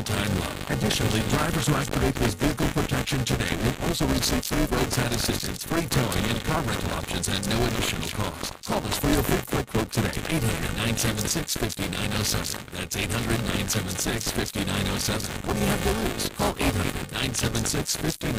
all-time low. Additionally, drivers who activate this vehicle protection today will also receive free roadside assistance, free towing, and car rental options at no additional cost. Call us for your free quote today. 800-976-5907. That's 800-976-5907. What do you have to lose? Call 800-976-5907.